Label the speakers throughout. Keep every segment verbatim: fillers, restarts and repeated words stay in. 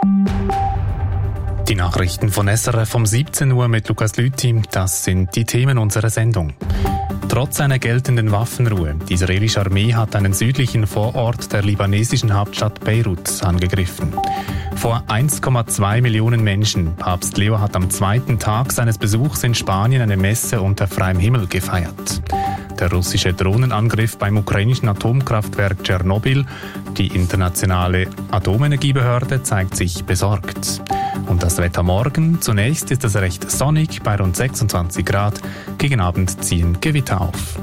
Speaker 1: Die Nachrichten von S R F um siebzehn Uhr mit Lukas Lüthi, das sind die Themen unserer Sendung. Trotz einer geltenden Waffenruhe, die israelische Armee hat einen südlichen Vorort der libanesischen Hauptstadt Beirut angegriffen. Vor eins Komma zwei Millionen Menschen. Papst Leo hat am zweiten Tag seines Besuchs in Spanien eine Messe unter freiem Himmel gefeiert. Der russische Drohnenangriff beim ukrainischen Atomkraftwerk Tschernobyl. Die internationale Atomenergiebehörde zeigt sich besorgt. Und das Wetter morgen. Zunächst ist es recht sonnig bei rund sechsundzwanzig Grad. Gegen Abend ziehen Gewitter auf.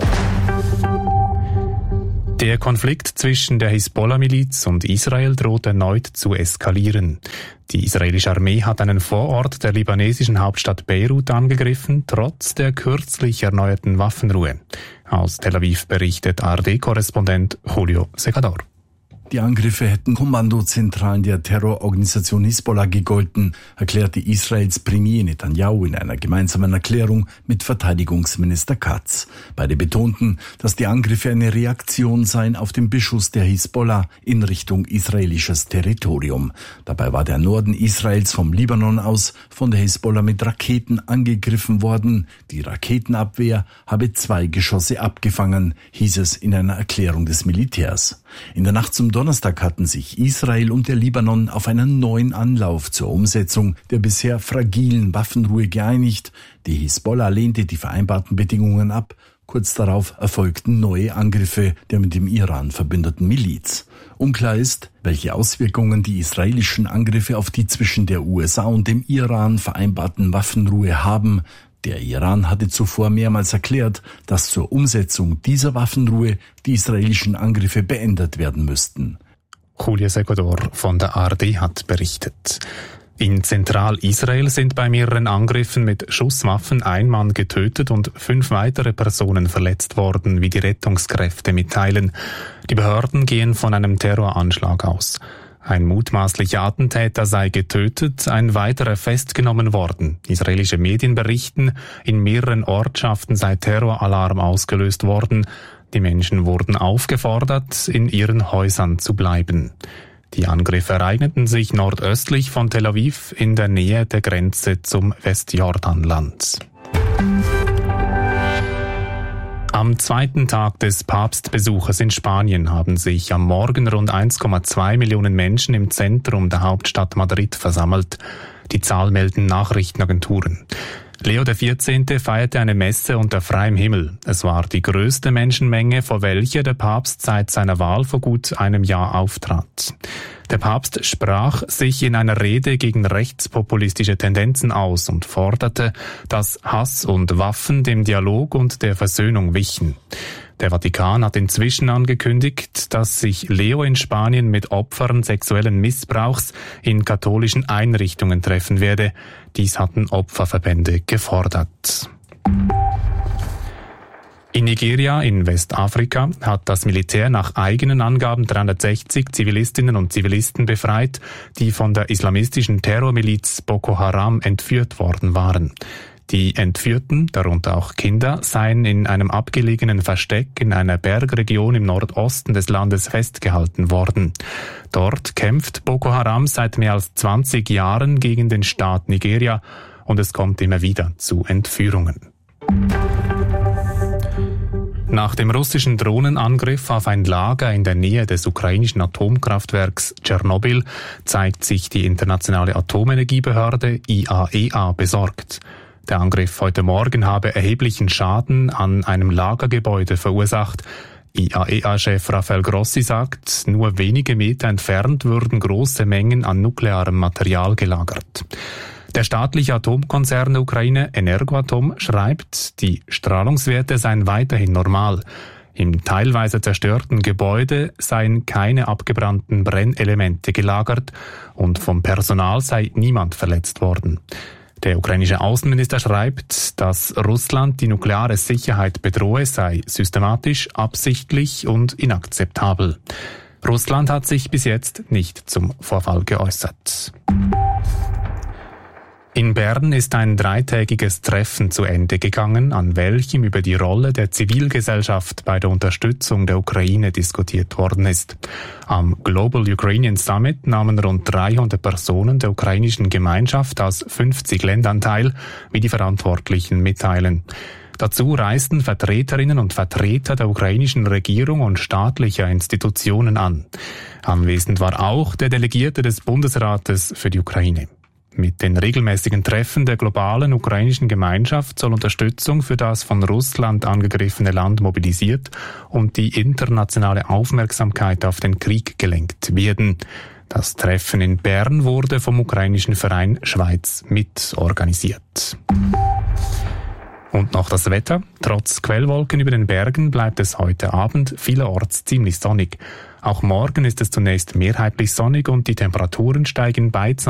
Speaker 1: Der Konflikt zwischen der Hisbollah-Miliz und Israel droht erneut zu eskalieren. Die israelische Armee hat einen Vorort der libanesischen Hauptstadt Beirut angegriffen, trotz der kürzlich erneuerten Waffenruhe. Aus Tel Aviv berichtet A R D-Korrespondent Julio Segador.
Speaker 2: Die Angriffe hätten Kommandozentralen der Terrororganisation Hisbollah gegolten, erklärte Israels Premier Netanyahu in einer gemeinsamen Erklärung mit Verteidigungsminister Katz. Beide betonten, dass die Angriffe eine Reaktion seien auf den Beschuss der Hisbollah in Richtung israelisches Territorium. Dabei war der Norden Israels vom Libanon aus von der Hisbollah mit Raketen angegriffen worden. Die Raketenabwehr habe zwei Geschosse abgefangen, hieß es in einer Erklärung des Militärs. In der Nacht zum Donnerstag hatten sich Israel und der Libanon auf einen neuen Anlauf zur Umsetzung der bisher fragilen Waffenruhe geeinigt. Die Hisbollah lehnte die vereinbarten Bedingungen ab. Kurz darauf erfolgten neue Angriffe der mit dem Iran verbündeten Miliz. Unklar ist, welche Auswirkungen die israelischen Angriffe auf die zwischen der U S A und dem Iran vereinbarten Waffenruhe haben. Der Iran hatte zuvor mehrmals erklärt, dass zur Umsetzung dieser Waffenruhe die israelischen Angriffe beendet werden müssten.
Speaker 1: Julio Segador von der A R D hat berichtet. In Zentralisrael sind bei mehreren Angriffen mit Schusswaffen ein Mann getötet und fünf weitere Personen verletzt worden, wie die Rettungskräfte mitteilen. Die Behörden gehen von einem Terroranschlag aus. Ein mutmaßlicher Attentäter sei getötet, ein weiterer festgenommen worden. Israelische Medien berichten, in mehreren Ortschaften sei Terroralarm ausgelöst worden. Die Menschen wurden aufgefordert, in ihren Häusern zu bleiben. Die Angriffe ereigneten sich nordöstlich von Tel Aviv in der Nähe der Grenze zum Westjordanland. Am zweiten Tag des Papstbesuches in Spanien haben sich am Morgen rund eins Komma zwei Millionen Menschen im Zentrum der Hauptstadt Madrid versammelt. Die Zahl melden Nachrichtenagenturen. Leo der vierzehnte feierte eine Messe unter freiem Himmel. Es war die größte Menschenmenge, vor welcher der Papst seit seiner Wahl vor gut einem Jahr auftrat. Der Papst sprach sich in einer Rede gegen rechtspopulistische Tendenzen aus und forderte, dass Hass und Waffen dem Dialog und der Versöhnung wichen. Der Vatikan hat inzwischen angekündigt, dass sich Leo in Spanien mit Opfern sexuellen Missbrauchs in katholischen Einrichtungen treffen werde. Dies hatten Opferverbände gefordert. In Nigeria in Westafrika hat das Militär nach eigenen Angaben dreihundertsechzig Zivilistinnen und Zivilisten befreit, die von der islamistischen Terrormiliz Boko Haram entführt worden waren. Die Entführten, darunter auch Kinder, seien in einem abgelegenen Versteck in einer Bergregion im Nordosten des Landes festgehalten worden. Dort kämpft Boko Haram seit mehr als zwanzig Jahren gegen den Staat Nigeria und es kommt immer wieder zu Entführungen. Nach dem russischen Drohnenangriff auf ein Lager in der Nähe des ukrainischen Atomkraftwerks Tschernobyl zeigt sich die internationale Atomenergiebehörde I A E A besorgt. Der Angriff heute Morgen habe erheblichen Schaden an einem Lagergebäude verursacht. I A E A-Chef Rafael Grossi sagt, nur wenige Meter entfernt würden große Mengen an nuklearem Material gelagert. Der staatliche Atomkonzern der Ukraine Energoatom schreibt, die Strahlungswerte seien weiterhin normal. Im teilweise zerstörten Gebäude seien keine abgebrannten Brennelemente gelagert und vom Personal sei niemand verletzt worden. Der ukrainische Außenminister schreibt, dass Russland die nukleare Sicherheit bedrohe, sei systematisch, absichtlich und inakzeptabel. Russland hat sich bis jetzt nicht zum Vorfall geäußert. In Bern ist ein dreitägiges Treffen zu Ende gegangen, an welchem über die Rolle der Zivilgesellschaft bei der Unterstützung der Ukraine diskutiert worden ist. Am Global Ukrainian Summit nahmen rund dreihundert Personen der ukrainischen Gemeinschaft aus fünfzig Ländern teil, wie die Verantwortlichen mitteilen. Dazu reisten Vertreterinnen und Vertreter der ukrainischen Regierung und staatlicher Institutionen an. Anwesend war auch der Delegierte des Bundesrates für die Ukraine. Mit den regelmäßigen Treffen der globalen ukrainischen Gemeinschaft soll Unterstützung für das von Russland angegriffene Land mobilisiert und die internationale Aufmerksamkeit auf den Krieg gelenkt werden. Das Treffen in Bern wurde vom ukrainischen Verein Schweiz mit organisiert. Und noch das Wetter. Trotz Quellwolken über den Bergen bleibt es heute Abend vielerorts ziemlich sonnig. Auch morgen ist es zunächst mehrheitlich sonnig und die Temperaturen steigen beidseitig